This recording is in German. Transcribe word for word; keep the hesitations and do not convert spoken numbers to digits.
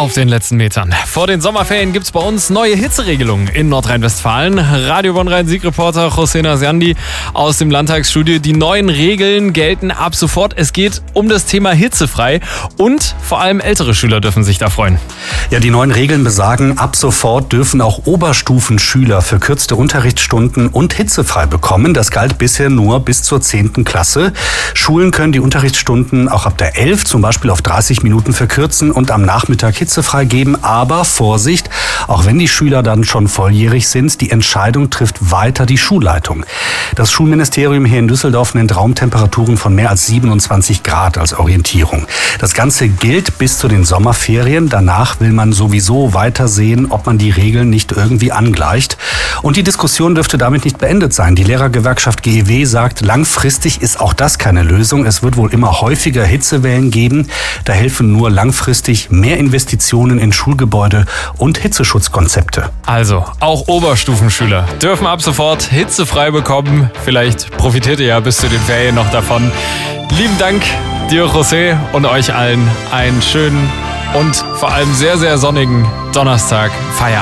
auf den letzten Metern. Vor den Sommerferien gibt es bei uns neue Hitzeregelungen in Nordrhein-Westfalen. Radio Bonn-Rhein-Sieg-Reporter José Nasiandi aus dem Landtagsstudio. Die neuen Regeln gelten ab sofort. Es geht um das Thema hitzefrei und vor allem ältere Schüler dürfen sich da freuen. Ja, die neuen Regeln besagen, ab sofort dürfen auch Oberstufenschüler verkürzte Unterrichtsstunden und hitzefrei bekommen. Das galt bisher nur bis zur zehnten Klasse. Schulen können die Unterrichtsstunden auch ab der elf zum Beispiel auf dreißig Minuten verkürzen und am Nachmittag hitzefrei geben. Aber Vorsicht, auch wenn die Schüler dann schon volljährig sind, die Entscheidung trifft weiter die Schulleitung. Das Schulministerium hier in Düsseldorf nennt Raumtemperaturen von mehr als siebenundzwanzig Grad als Orientierung. Das Ganze gilt bis zu den Sommerferien. Danach will man sowieso weiter sehen, ob man die Regeln nicht irgendwie angleicht. Und die Diskussion dürfte damit nicht beendet sein. Die Lehrergewerkschaft G E W sagt, langfristig ist auch das keine Lösung. Es wird wohl immer häufiger Hitzewellen geben. Da helfen nur langfristig mehr Investitionen in Schulgebäude und Hitzeschutzkonzepte. Also, auch Oberstufenschüler dürfen ab sofort hitzefrei bekommen. Vielleicht profitiert ihr ja bis zu den Ferien noch davon. Lieben Dank dir, José, und euch allen einen schönen und vor allem sehr, sehr sonnigen Donnerstag Feierabend.